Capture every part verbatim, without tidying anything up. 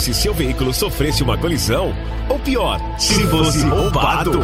se seu veículo sofresse uma colisão, ou pior, se fosse roubado.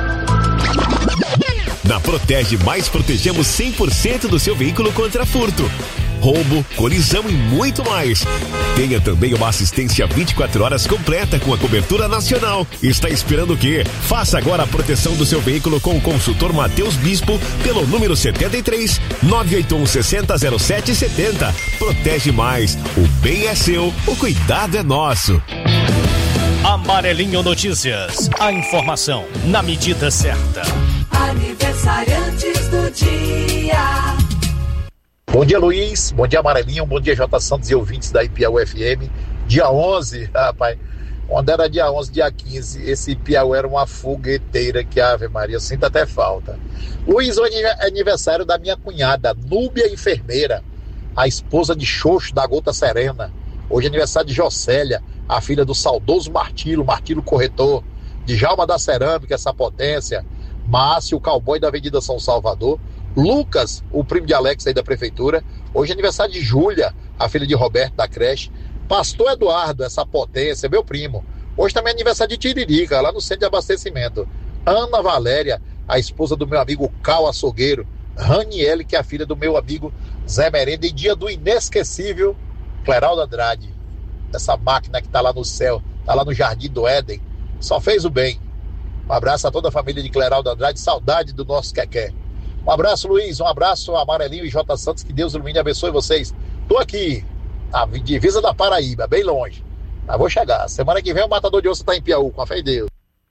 Na Protege Mais protegemos cem por cento do seu veículo contra furto, roubo, colisão e muito mais. Tenha também uma assistência vinte e quatro horas completa com a cobertura nacional. Está esperando o quê? Faça agora a proteção do seu veículo com o consultor Matheus Bispo pelo número setenta e três, nove oito um, seis zero zero sete sete zero. Protege Mais. O bem é seu, o cuidado é nosso. Amarelinho Notícias. A informação na medida certa. Aniversariantes do dia. Bom dia, Luiz. Bom dia, Amarelinho. Bom dia, J. Santos e ouvintes da I P A U F M. Dia onze, rapaz. Quando era dia onze, dia quinze, esse Piauí era uma fogueteira que, Ave Maria, eu sinto até falta. Luiz, hoje é aniversário da minha cunhada, Núbia Enfermeira, a esposa de Xoxo da Gota Serena. Hoje é aniversário de Jocélia, a filha do saudoso Martilo, Martilo Corretor, de Djalma da Cerâmica, essa potência, Márcio, o cowboy da Avenida São Salvador, Lucas, o primo de Alex aí da prefeitura. Hoje é aniversário de Júlia, a filha de Roberto da creche. Pastor Eduardo, essa potência, meu primo. Hoje também é aniversário de Tiririca, lá no centro de abastecimento. Ana Valéria, a esposa do meu amigo Cal Açougueiro. Raniele, que é a filha do meu amigo Zé Merenda. E dia do inesquecível Cleraldo Andrade, essa máquina que tá lá no céu, tá lá no Jardim do Éden. Só fez o bem. Um abraço a toda a família de Cleraldo Andrade, saudade do nosso Quequé. Um abraço, Luiz, um abraço a Amarelinho e J. Santos, que Deus ilumine e abençoe vocês. Tô aqui, na divisa da Paraíba, bem longe, mas vou chegar. Semana que vem o Matador de Osso tá em Piauí, com a fé em Deus.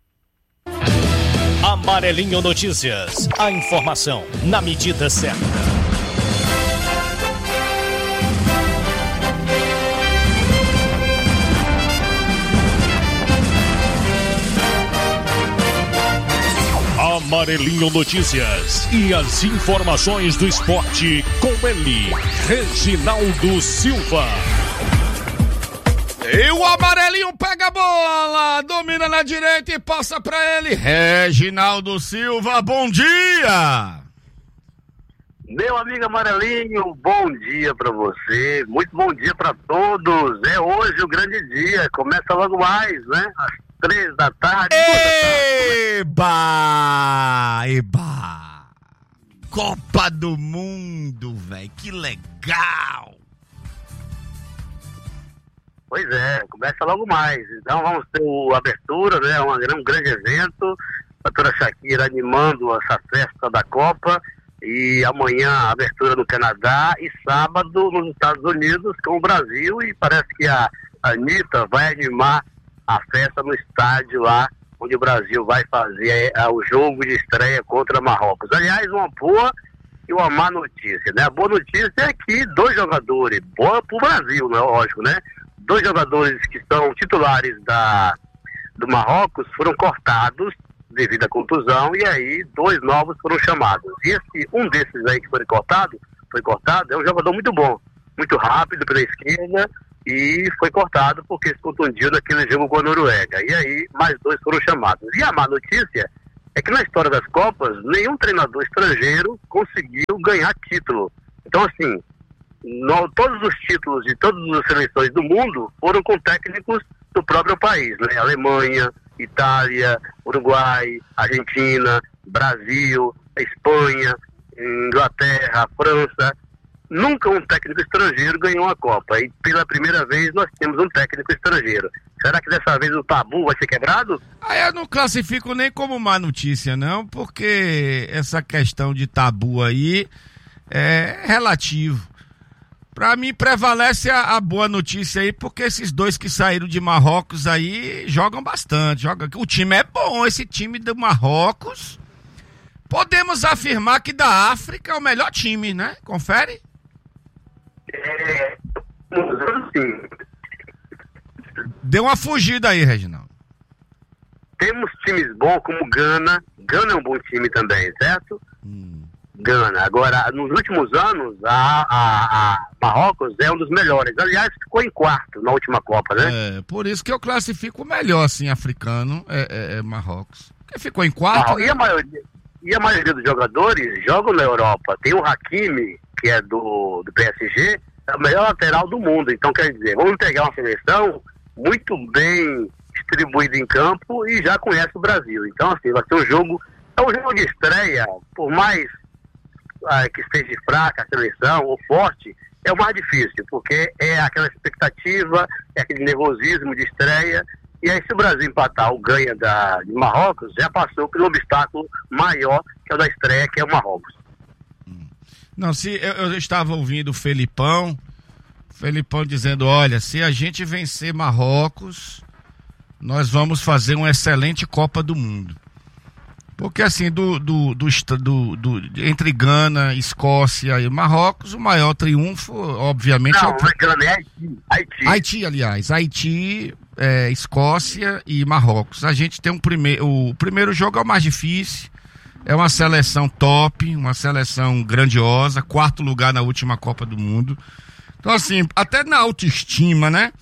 Amarelinho Notícias, a informação na medida certa. Amarelinho Notícias e as informações do esporte com ele, Reginaldo Silva. E o Amarelinho pega a bola, domina na direita e passa pra ele, Reginaldo Silva, bom dia! Meu amigo Amarelinho, bom dia pra você, muito bom dia pra todos. É hoje o grande dia, começa logo mais, né? Às três da tarde. Eba! Eba! Copa do Mundo, velho, que legal! Pois é, começa logo mais. Então vamos ter a abertura, né? Um, um grande evento. A doutora Shakira animando essa festa da Copa. E amanhã a abertura no Canadá e sábado nos Estados Unidos com o Brasil. E parece que a Anitta vai animar a festa no estádio lá, onde o Brasil vai fazer é, o jogo de estreia contra Marrocos. Aliás, uma boa e uma má notícia, né? A boa notícia é que dois jogadores, boa pro Brasil, né? Lógico, né? Dois jogadores que são titulares da, do Marrocos foram cortados devido à contusão, e aí dois novos foram chamados. E esse, um desses aí que foi cortado, foi cortado, é um jogador muito bom, muito rápido pela esquerda, e foi cortado porque se contundiu naquele jogo com a Noruega. E aí mais dois foram chamados. E a má notícia é que na história das Copas, nenhum treinador estrangeiro conseguiu ganhar título. Então, assim, no, todos os títulos de todas as seleções do mundo foram com técnicos do próprio país, né? Alemanha, Itália, Uruguai, Argentina, Brasil, Espanha, Inglaterra, França. Nunca um técnico estrangeiro ganhou uma Copa. E pela primeira vez nós temos um técnico estrangeiro. Será que dessa vez o tabu vai ser quebrado? Ah, eu não classifico nem como má notícia, não, porque essa questão de tabu aí é relativo. Pra mim prevalece a, a boa notícia aí, porque esses dois que saíram de Marrocos aí jogam bastante. Jogam. O time é bom, esse time do Marrocos. Podemos afirmar que da África é o melhor time, né? Confere? É, sim. Deu uma fugida aí, Reginaldo. Temos times bons como Gana. Gana é um bom time também, certo? Hum. Gana. Agora, nos últimos anos, a, a, a Marrocos é um dos melhores. Aliás, ficou em quarto na última Copa, né? É, por isso que eu classifico o melhor, assim, africano, é, é, é Marrocos. Porque ficou em quarto, ah, né? e, a maioria, e a maioria dos jogadores jogam na Europa. Tem o Hakimi, que é do, do P S G, é o melhor lateral do mundo. Então, quer dizer, vamos pegar uma seleção muito bem distribuído em campo e já conhece o Brasil. Então, assim, vai ser um jogo, é um jogo de estreia, por mais ah, que esteja fraca a seleção ou forte, é o mais difícil, porque é aquela expectativa, é aquele nervosismo de estreia, e aí se o Brasil empatar ou ganha da, de Marrocos, já passou pelo obstáculo maior, que é o da estreia, que é o Marrocos. Não, se eu, eu estava ouvindo o Felipão, Felipão dizendo, olha, se a gente vencer Marrocos, nós vamos fazer uma excelente Copa do Mundo. Porque assim, do, do, do, do, do, entre Gana, Escócia e Marrocos, o maior triunfo, obviamente... Não, é o... não é Gana, é Haiti. Haiti, Haiti aliás. Haiti, é, Escócia e Marrocos. A gente tem um primeiro... O primeiro jogo é o mais difícil, é uma seleção top, uma seleção grandiosa, quarto lugar na última Copa do Mundo. Então assim, até na autoestima, né?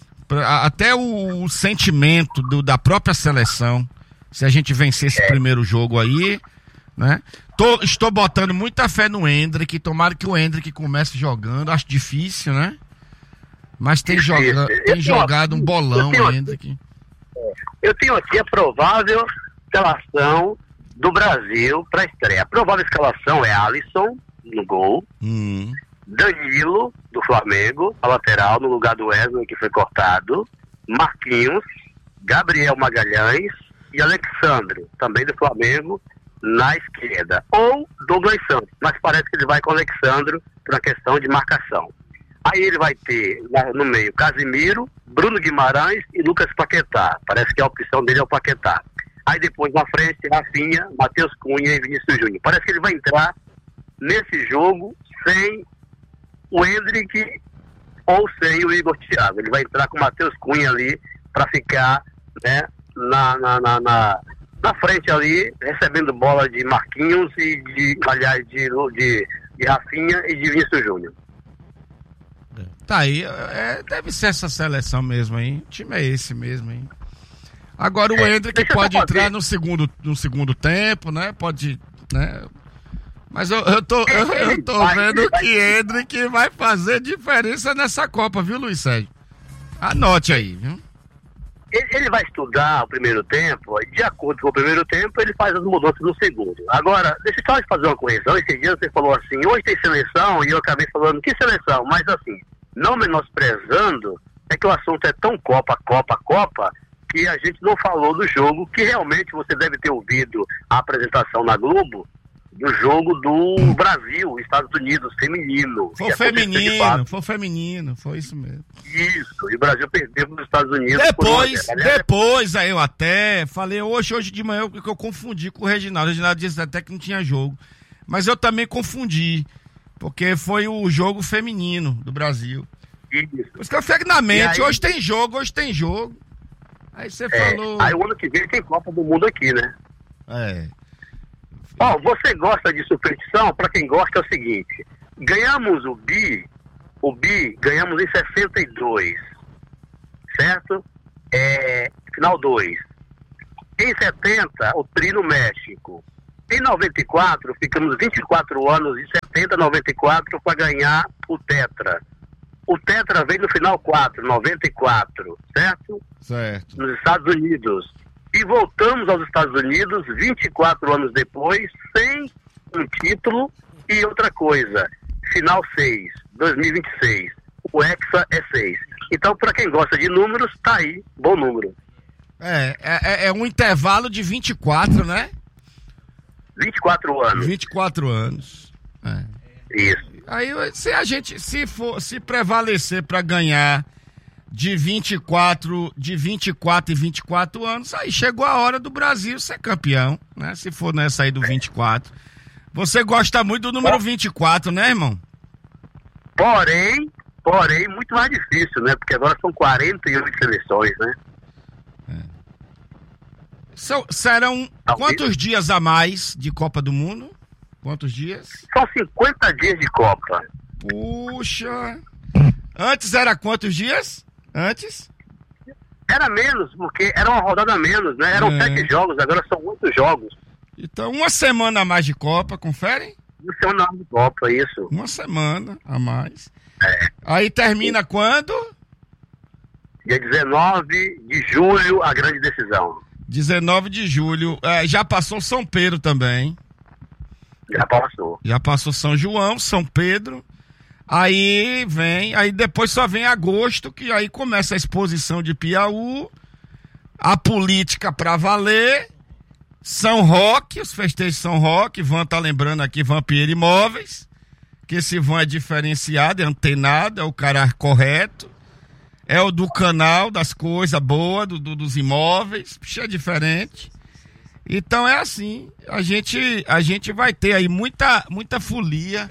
Até o, o sentimento do, da própria seleção, se a gente vencer esse primeiro jogo aí, né? Tô, estou botando muita fé no Endrick, tomara que o Endrick comece jogando, acho difícil, né? Mas tem, joga, tem jogado um bolão o Endrick. Eu tenho aqui a provável escalação do Brasil para estreia. A provável escalação é Alisson no gol, hum. Danilo do Flamengo, a lateral, no lugar do Wesley, que foi cortado, Marquinhos, Gabriel Magalhães e Alexandre, também do Flamengo, na esquerda. Ou Douglas Santos, mas parece que ele vai com o Alexandre por uma questão de marcação. Aí ele vai ter no meio Casimiro, Bruno Guimarães e Lucas Paquetá. Parece que a opção dele é o Paquetá. Aí depois na frente, Rafinha, Matheus Cunha e Vinícius Júnior. Parece que ele vai entrar nesse jogo sem o Endrick ou sem o Igor Thiago. Ele vai entrar com o Matheus Cunha ali para ficar, né, na, na, na, na, na frente ali, recebendo bola de Marquinhos e de, aliás, de, de, de Rafinha e de Vinícius Júnior. Tá aí, é, deve ser essa seleção mesmo aí. O time é esse mesmo, hein? Agora o É, Endrick pode entrar no segundo, no segundo tempo, né? Pode, né? Mas eu, eu tô, eu, eu tô vendo que Endrick vai fazer diferença nessa Copa, viu, Luiz Sérgio? Anote aí, viu? Ele, ele vai estudar o primeiro tempo, de acordo com o primeiro tempo, ele faz as mudanças no segundo. Agora, deixa eu só fazer uma correção. Esse dia você falou assim, hoje tem seleção, e eu acabei falando, que seleção? Mas assim, não menosprezando, é que o assunto é tão Copa, Copa, Copa, que a gente não falou do jogo, que realmente você deve ter ouvido a apresentação na Globo, do jogo do Brasil, Estados Unidos, feminino. Foi feminino, foi feminino, foi isso mesmo. Isso, e o Brasil perdeu para os Estados Unidos. Depois, depois, aí eu até falei hoje, hoje de manhã, que eu confundi com o Reginaldo. O Reginaldo disse até que não tinha jogo. Mas eu também confundi, porque foi o jogo feminino do Brasil. Isso. Por isso que eu fico na mente, aí, hoje tem jogo, hoje tem jogo. Aí você é, falou... Aí o ano que vem tem Copa do Mundo aqui, né? É... Ó, oh, você gosta de superstição? Para quem gosta é o seguinte, ganhamos o bi, o bi ganhamos em sessenta e dois, certo? É, final dois. Em setenta, o tri no México. Em noventa e quatro, ficamos vinte e quatro anos, em setenta, noventa e quatro, para ganhar o tetra. O tetra veio no final quatro, noventa e quatro, certo? Certo. Nos Estados Unidos. E voltamos aos Estados Unidos vinte e quatro anos depois, sem um título. E outra coisa, final seis, dois mil e vinte e seis. O Hexa é seis. Então, para quem gosta de números, tá aí, bom número. É, é, é um intervalo de vinte e quatro, né? vinte e quatro anos. vinte e quatro anos. É. Isso. Aí, se a gente, se for, se prevalecer para ganhar de vinte e quatro, de vinte e quatro e vinte e quatro anos, aí chegou a hora do Brasil ser campeão, né? Se for nessa aí do vinte e quatro. Você gosta muito do número vinte e quatro, né, irmão? Porém, porém, muito mais difícil, né? Porque agora são quarenta e oito seleções, né? É. São, serão quantos dias a mais de Copa do Mundo? Quantos dias? São cinquenta dias de Copa. Puxa! Antes era quantos dias? Antes? Era menos, porque era uma rodada a menos, né? Eram É. sete jogos, agora são oito jogos. Então, uma semana a mais de Copa, confere? Uma semana de Copa, isso. Uma semana a mais. É. Aí termina quando? Dia dezenove de julho, a grande decisão. dezenove de julho. É, já passou São Pedro também. Já passou. Já passou São João, São Pedro. Aí vem, aí depois só vem agosto, que aí começa a exposição de Piauí, a política pra valer, São Roque, os festejos de São Roque, Van tá lembrando aqui, Van Pinheiro Imóveis, que esse Van é diferenciado, é antenado, é o cara correto. É o do canal, das coisas boas, do, do, dos imóveis, é diferente. Então é assim, a gente, a gente vai ter aí muita, muita folia.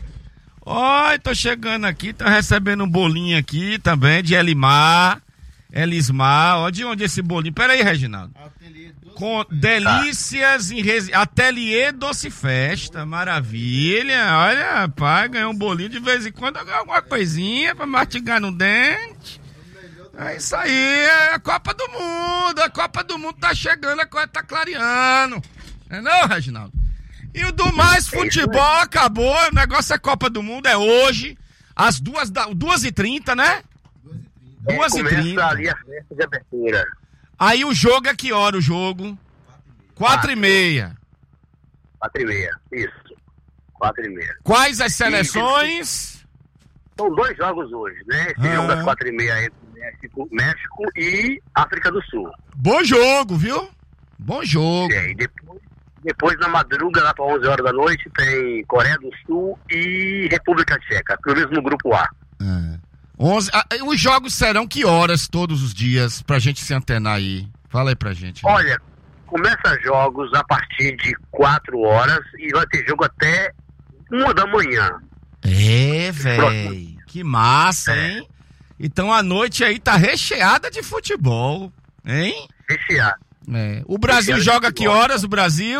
Ó, tô chegando aqui, tô recebendo um bolinho aqui também, de Elimar, Elismar. Ó, de onde é esse bolinho? Pera aí, Reginaldo. Com delícias em resi... Ateliê Doce Festa, maravilha. Olha, rapaz, ganhou um bolinho de vez em quando, alguma coisinha pra mastigar no dente. É isso aí, é a Copa do Mundo, a Copa do Mundo tá chegando, a coisa tá clareando. Não é não, Reginaldo? E o do mais, futebol acabou, o negócio é Copa do Mundo, é hoje, às duas, da, duas e trinta, né? Duas e trinta. Começa ali a festa de abertura. Aí o jogo é que hora o jogo? Quatro e meia. Quatro e meia, isso. Quatro e meia. Quais as seleções? São dois jogos hoje, né? Esse Ah. jogo das quatro e meia entre México, México e África do Sul. Bom jogo, viu? Bom jogo. É, e depois, depois na madruga, lá para onze horas da noite, tem Coreia do Sul e República Tcheca, pelo menos no grupo A. É. onze, ah, os jogos serão que horas todos os dias pra gente se antenar aí? Fala aí pra gente. Né? Olha, começa jogos a partir de quatro horas e vai ter jogo até uma da manhã. É, velho. Que massa, É. hein? Então a noite aí tá recheada de futebol, hein? Recheado. É. O Brasil Recheado de joga que futebol. horas, o Brasil?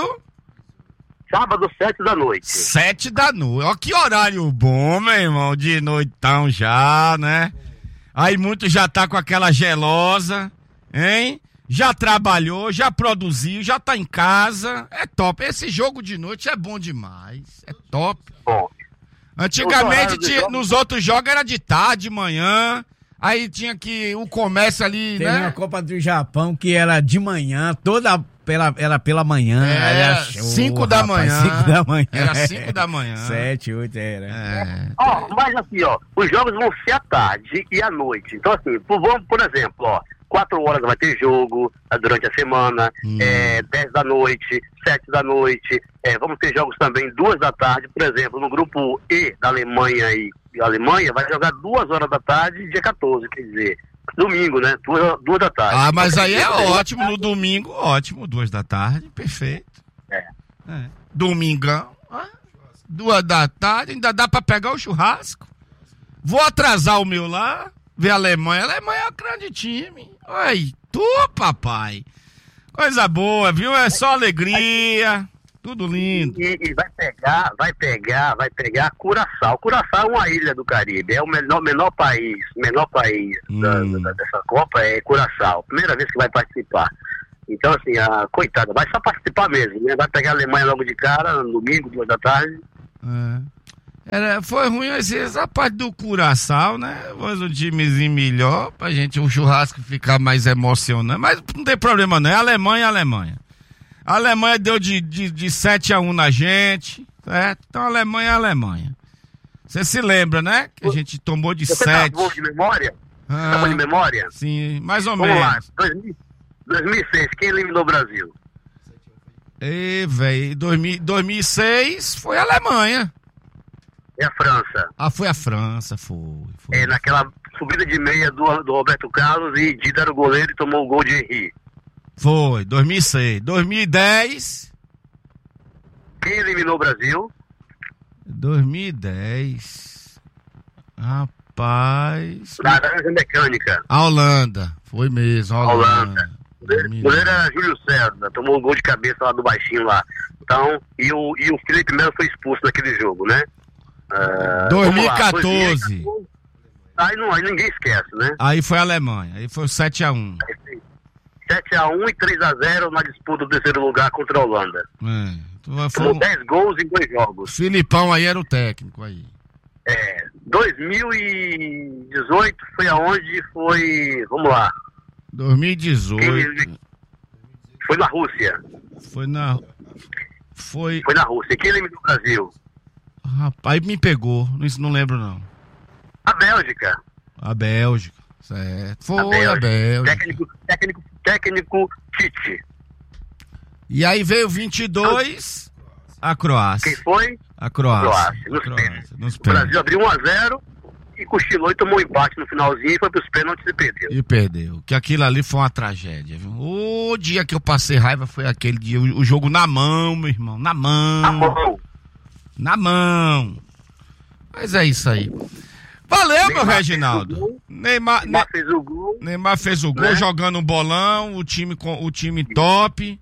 Sábado, sete da noite. Sete da noite. Ó, que horário bom, meu irmão. De noitão já, né? Aí muito já tá com aquela gelosa, hein? Já trabalhou, já produziu, já tá em casa. É top. Esse jogo de noite é bom demais. É top. Bom, Antigamente, Os horários tinha- dos nos outros jogos era de tarde, de manhã. Aí tinha que o comércio ali, Teve né? uma Copa do Japão que era de manhã, toda pela, era pela manhã. É, era show, cinco da rapaz, manhã. cinco da manhã. Era cinco da manhã. Sete, oito, era. É. ó, mas assim, ó, os jogos vão ser à tarde e à noite. Então, assim, por, vamos, por exemplo, ó, quatro horas vai ter jogo ah, durante a semana, Hum. é, dez da noite, sete da noite, é, vamos ter jogos também duas da tarde, por exemplo, no grupo E da Alemanha e, e a Alemanha vai jogar duas horas da tarde, dia quatorze, quer dizer, domingo, né? Duas, duas da tarde. Ah, mas aí é Então, ótimo, no domingo, ótimo, duas da tarde, perfeito. É. É. Domingão, ah, duas da tarde, ainda dá pra pegar o churrasco. Vou atrasar o meu lá, ver a Alemanha. A Alemanha é um grande time. Oi, tu, papai. Coisa boa, viu? É só alegria, tudo lindo. E, e vai pegar, vai pegar, vai pegar Curaçao. Curaçao é uma ilha do Caribe, é o menor, menor país, menor país da- Hum. da- dessa Copa é Curaçao. Primeira vez que vai participar. Então, assim, a coitada, vai só participar mesmo, né? Vai pegar a Alemanha logo de cara, no domingo, duas da tarde. É. Era, foi ruim às vezes a parte do Curaçao, né? Mas um timezinho melhor, pra gente o churrasco ficar mais emocionante. Mas não tem problema não, é Alemanha, é Alemanha. A Alemanha deu de, de, de sete a um na gente, certo? Então a Alemanha é a Alemanha. Você se lembra, né? Que a gente tomou de Você tá sete. bom de memória? Ah, Tá bom de memória? sim, mais ou Vamos lá, menos. dois mil dois mil e seis, quem eliminou o Brasil? Ei, velho, dois mil e seis foi a Alemanha. É a França. Ah, foi a França, foi. foi. É, naquela subida de meia do, do Roberto Carlos e Dida era o goleiro e tomou o gol de Henry. Foi, dois mil e seis. dois mil e dez. Quem eliminou o Brasil? dois mil e dez. Rapaz. Laranja Mecânica. A Holanda. Foi mesmo, a Holanda. Holanda. O goleiro- o goleiro era Júlio César, tomou o gol de cabeça lá do baixinho lá. Então, e o, e o Felipe Melo foi expulso naquele jogo, né? Ah, dois mil e vamos lá, quatorze. Aí, não, aí ninguém esquece, né? Aí foi a Alemanha. Aí foi o sete a um. sete a um e três a zero na disputa do terceiro lugar contra a Holanda. É. Então, foi Tomou o dez gols em dois o jogos. Filipão aí era o técnico aí. É, dois mil e dezoito foi aonde foi, vamos lá, dois mil e dezoito. Quem... Foi na Rússia. Foi na... Foi... Foi na Rússia. Quem eliminou o Brasil? Rapaz, me pegou. Isso não lembro, não. A Bélgica. A Bélgica, certo. Foi a Bélgica. A Bélgica. Técnico, técnico, técnico Tite. E aí veio vinte e dois, a Croácia. Quem foi? A Croácia. Croácia, nos Croácia, pênaltis. nos O Brasil abriu um a zero e cochilou e tomou um empate no finalzinho e foi pros pênaltis e perdeu. E perdeu. Que aquilo ali foi uma tragédia, viu? O dia que eu passei raiva foi aquele dia, o, o jogo na mão, meu irmão, na mão. Na mão. Na mão. Mas é isso aí. Valeu, meu Reginaldo. Neymar, Neymar fez o gol. Neymar fez o gol, né? Jogando um bolão, o time, o time top,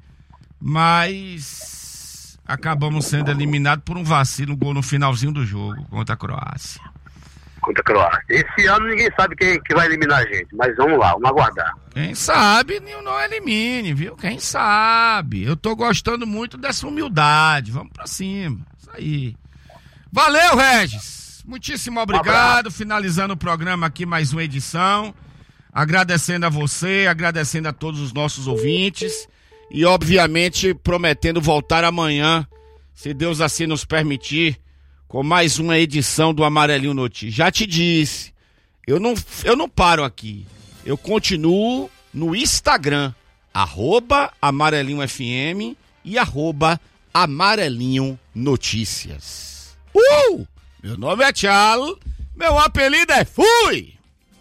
mas acabamos sendo eliminados por um vacilo, um gol no finalzinho do jogo contra a Croácia. Contra a Croácia. Esse ano ninguém sabe quem que vai eliminar a gente, mas vamos lá, vamos aguardar. Quem sabe não elimine, viu? Quem sabe. Eu tô gostando muito dessa humildade. Vamos pra cima. Isso aí. Valeu, Regis. Muitíssimo obrigado, um finalizando o programa aqui, mais uma edição, agradecendo a você, agradecendo a todos os nossos ouvintes e obviamente prometendo voltar amanhã, se Deus assim nos permitir, com mais uma edição do Amarelinho Notícias. Já te disse, eu não, eu não paro aqui, eu continuo no Instagram, arroba Amarelinho F M e arroba Amarelinho Notícias. Uh! Meu nome é Tchalo, meu apelido é Fui!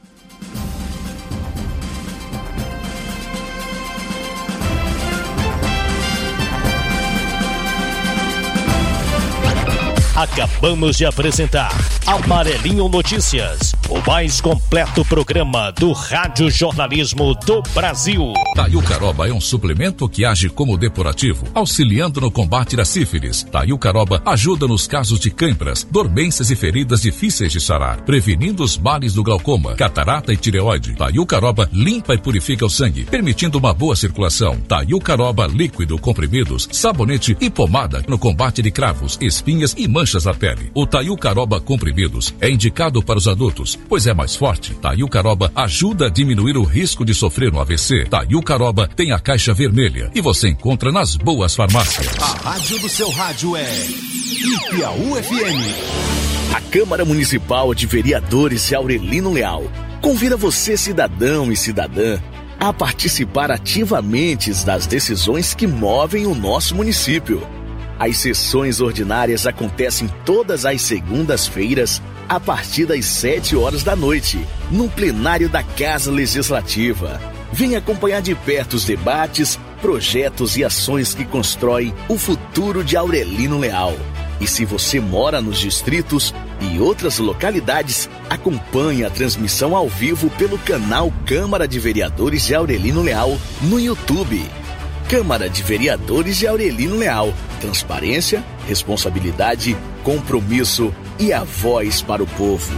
Acabamos de apresentar Amarelinho Notícias, o mais completo programa do rádio jornalismo do Brasil. Taiucaroba é um suplemento que age como depurativo, auxiliando no combate da sífilis. Taiucaroba ajuda nos casos de câimbras, dormências e feridas difíceis de sarar, prevenindo os males do glaucoma, catarata e tireoide. Taiucaroba limpa e purifica o sangue, permitindo uma boa circulação. Taiucaroba líquido, comprimidos, sabonete e pomada no combate de cravos, espinhas e manchas na pele. O Taiucaroba comprimidos é indicado para os adultos, pois é mais forte. Taiucaroba ajuda a diminuir o risco de sofrer um A V C. Taiucaroba tem a caixa vermelha e você encontra nas boas farmácias. A rádio do seu rádio é Ipiaú F M. A Câmara Municipal de Vereadores de Aurelino Leal convida você, cidadão e cidadã, a participar ativamente das decisões que movem o nosso município. As sessões ordinárias acontecem todas as segundas-feiras, a partir das sete horas da noite, no plenário da Casa Legislativa. Venha acompanhar de perto os debates, projetos e ações que constroem o futuro de Aurelino Leal. E se você mora nos distritos e outras localidades, acompanhe a transmissão ao vivo pelo canal Câmara de Vereadores de Aurelino Leal no YouTube. Câmara de Vereadores de Aurelino Leal. Transparência, responsabilidade, compromisso e a voz para o povo.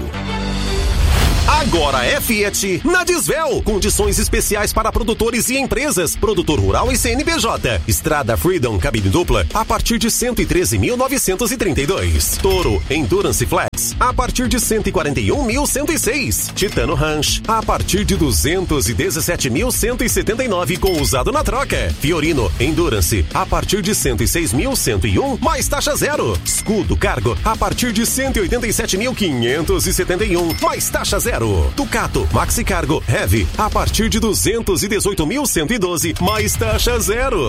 Agora é Fiat na Disvel. Condições especiais para produtores e empresas. Produtor rural e C N P J. Estrada Freedom cabine dupla a partir de cento e treze mil novecentos e trinta e dois. Toro Endurance Flex a partir de cento e quarenta e um mil cento e seis. Titano Ranch a partir de duzentos e dezessete mil cento e setenta e nove com usado na troca. Fiorino Endurance a partir de cento e seis mil cento e um mais taxa zero. Escudo Cargo a partir de cento e oitenta e sete mil quinhentos e setenta e um mais taxa zero. Ducato Maxi Cargo Heavy a partir de duzentos e dezoito mil cento e doze mais taxa zero.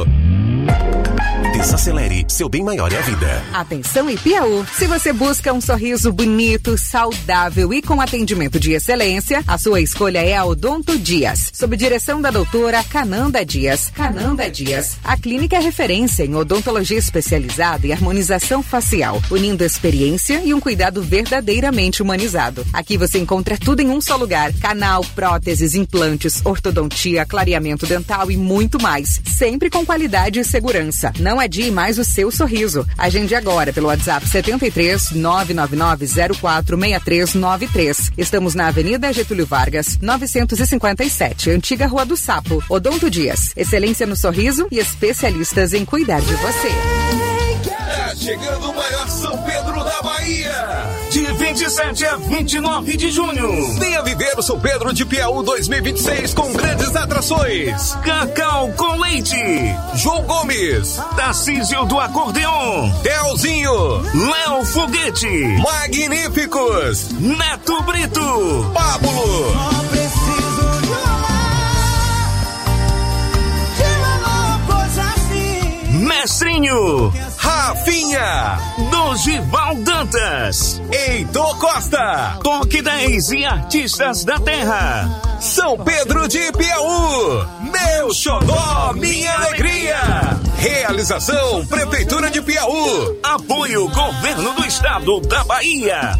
Desacelere, seu bem maior é a vida. Atenção Ipiaú, se você busca um sorriso bonito, saudável e com atendimento de excelência, a sua escolha é a Odonto Dias, sob direção da doutora Cananda Dias. Cananda Dias, a clínica é referência em odontologia especializada e harmonização facial, unindo experiência e um cuidado verdadeiramente humanizado. Aqui você encontra tudo em um só lugar: canal, próteses, implantes, ortodontia, clareamento dental e muito mais, sempre com qualidade e segurança. Não adie mais o seu sorriso. Agende agora pelo WhatsApp setenta e três, nove nove nove zero quatro seis três nove três. Estamos na Avenida Getúlio Vargas, novecentos e cinquenta e sete, antiga Rua do Sapo. Odonto Dias, excelência no sorriso e especialistas em cuidar de você. É chegando o maior São Pedro da Bahia. De vinte e sete a vinte e nove de junho. Venha viver o São Pedro de Piauí dois mil e vinte e seis com grandes atrações. Cacau com leite. João Gomes. Tarcísio do Acordeon. Telzinho. Léo Foguete. Magníficos. Neto Brito. Pablo. Só preciso de um amor, de um amor, coisa assim. Mestrinho. Rafinha. Dorival Dantas. Heitor Costa. Toque dez e Artistas da Terra. São Pedro de Piauí. Meu xodó, minha alegria. Realização Prefeitura de Piauí. Apoio Governo do Estado da Bahia.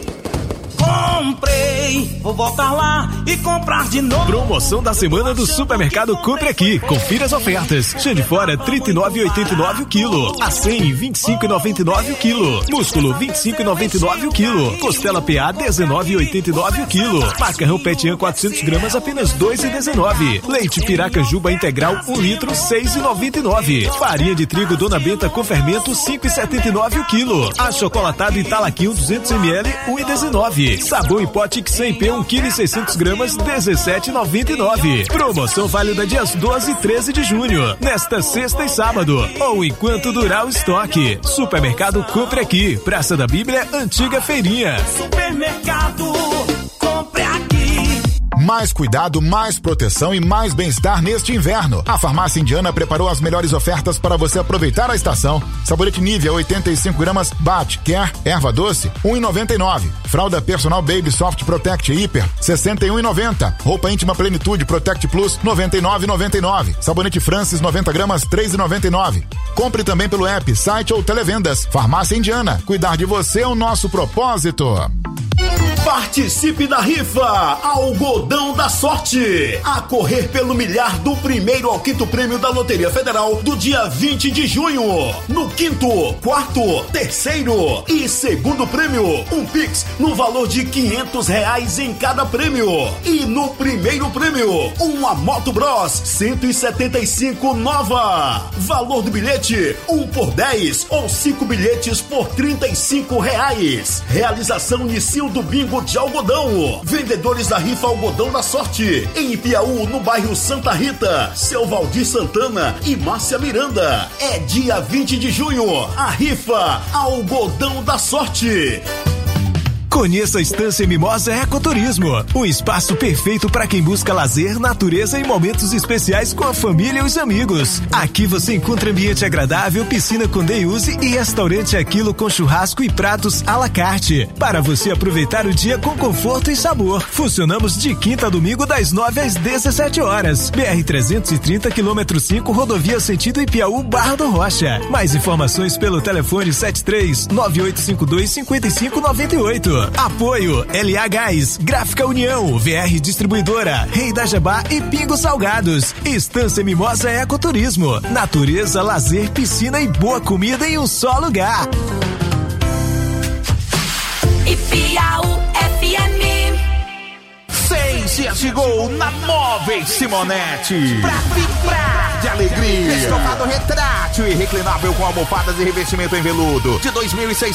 Comprei, vou voltar lá e comprar de novo. Promoção da semana do Supermercado Compre Aqui. Confira as ofertas. Chã de fora trinta e nove reais e oitenta e nove centavos o quilo. Acém vinte e cinco reais e noventa e nove centavos o quilo. Músculo vinte e cinco reais e noventa e nove centavos o quilo. Costela P A dezenove reais e oitenta e nove centavos o quilo. Macarrão Petian quatrocentos gramas apenas dois reais e dezenove centavos. Leite Piraca Juba integral um litro seis reais e noventa e nove centavos. Farinha de trigo Dona Benta com fermento cinco reais e setenta e nove centavos o quilo. Achocolatado Italaquinho duzentos mililitros um real e dezenove centavos. Sabão em pote cem P um quilo e seiscentos gramas dezessete reais e noventa e nove centavos. Promoção válida dias doze e treze de junho. Nesta sexta e sábado. Ou enquanto durar o estoque. Supermercado Compre Aqui. Praça da Bíblia, Antiga Feirinha. Supermercado Compre Aqui. Mais cuidado, mais proteção e mais bem-estar neste inverno. A Farmácia Indiana preparou as melhores ofertas para você aproveitar a estação. Sabonete Nivea oitenta e cinco gramas, Bat, Care, Erva Doce, um real e noventa e nove centavos. Fralda Personal Baby Soft Protect Hiper, sessenta e um reais e noventa centavos. Roupa íntima Plenitude Protect Plus, noventa e nove reais e noventa e nove centavos. Sabonete Francis noventa gramas, três reais e noventa e nove centavos. Compre também pelo app, site ou televendas. Farmácia Indiana. Cuidar de você é o nosso propósito. Participe da rifa Algodão da Sorte. A correr pelo milhar do primeiro ao quinto prêmio da Loteria Federal do dia vinte de junho. No quinto, quarto, terceiro e segundo prêmio, um Pix no valor de quinhentos reais em cada prêmio. E no primeiro prêmio, uma Moto Bros cento e setenta e cinco nova. Valor do bilhete, um por dez ou cinco bilhetes por trinta e cinco reais. Realização Nicil do Bingo de Algodão. Vendedores da rifa Algodão da Sorte. Em Piauí, no bairro Santa Rita. Seu Valdir Santana e Márcia Miranda. É dia vinte de junho. A rifa Algodão da Sorte. Conheça a Estância Mimosa Ecoturismo, um espaço perfeito para quem busca lazer, natureza e momentos especiais com a família e os amigos. Aqui você encontra ambiente agradável, piscina com day use e restaurante Aquilo com churrasco e pratos à la carte, para você aproveitar o dia com conforto e sabor. Funcionamos de quinta a domingo das nove às dezessete horas. B R trezentos e trinta, quilômetro cinco, rodovia sentido Ipiaú, Barra do Rocha. Mais informações pelo telefone sete três nove oito cinco dois cinco cinco nove oito. Apoio L A Gás, Gráfica União, V R Distribuidora, Rei da Jabá e Pingo Salgados. Estância Mimosa Ecoturismo. Natureza, lazer, piscina e boa comida em um só lugar. E Piauí F M. Seis C S G O na Móveis Simonetti. Pra vibrar de alegria. Estofado retrátil e reclinável com almofadas e revestimento em veludo de dois mil e seiscentos